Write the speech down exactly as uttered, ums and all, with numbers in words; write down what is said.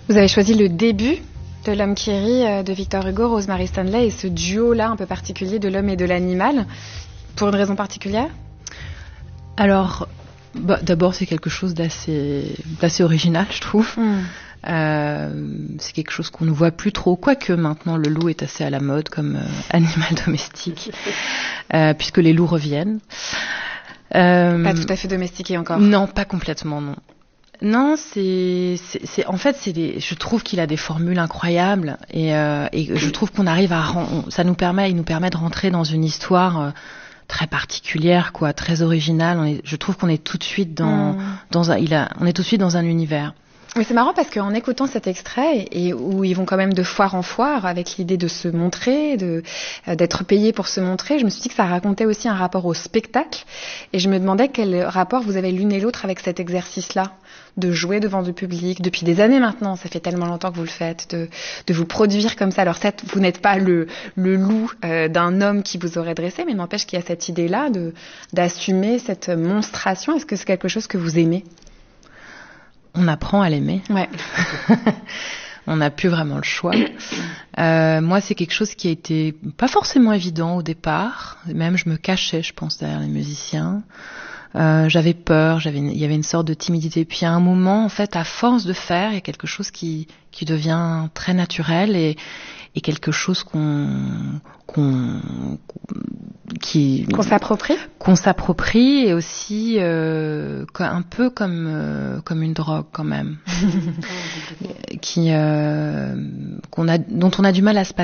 Vous avez choisi le début de L'homme qui rit de Victor Hugo, Rosemary Stanley, et ce duo-là un peu particulier de l'homme et de l'animal, pour une raison particulière? Alors, bah, d'abord, c'est quelque chose d'assez, d'assez original, je trouve. Mm. Euh, c'est quelque chose qu'on ne voit plus trop, quoique maintenant le loup est assez à la mode comme euh, animal domestique, euh, puisque les loups reviennent. Euh, pas tout à fait domestiqué encore. Non, pas complètement, non. Non, c'est, c'est, c'est en fait, c'est des, je trouve qu'il a des formules incroyables et, euh, et je trouve qu'on arrive à, on, ça nous permet, il nous permet de rentrer dans une histoire euh, très particulière, quoi, très originale. On est, je trouve qu'on est tout de suite dans, mm. dans un, il a, on est tout de suite dans un univers. Oui, c'est marrant parce qu'en écoutant cet extrait, et où ils vont quand même de foire en foire avec l'idée de se montrer, de, d'être payés pour se montrer, je me suis dit que ça racontait aussi un rapport au spectacle. Et je me demandais quel rapport vous avez l'une et l'autre avec cet exercice-là, de jouer devant du public depuis des années maintenant. Ça fait tellement longtemps que vous le faites, de, de vous produire comme ça. Alors certes, vous n'êtes pas le, le loup euh, d'un homme qui vous aurait dressé, mais n'empêche qu'il y a cette idée-là de, d'assumer cette monstration. Est-ce que c'est quelque chose que vous aimez ? On apprend à l'aimer. Ouais. On n'a plus vraiment le choix. Euh, moi, c'est quelque chose qui a été pas forcément évident au départ. Même, je me cachais, je pense, derrière les musiciens. Euh, j'avais peur, j'avais une, il y avait une sorte de timidité. Puis à un moment, en fait, à force de faire, il y a quelque chose qui, qui devient très naturel et, et quelque chose qu'on, qu'on, qui, qu'on s'approprie, qu'on s'approprie et aussi euh, un peu comme euh, comme une drogue quand même, qui euh, qu'on a, dont on a du mal à se passer.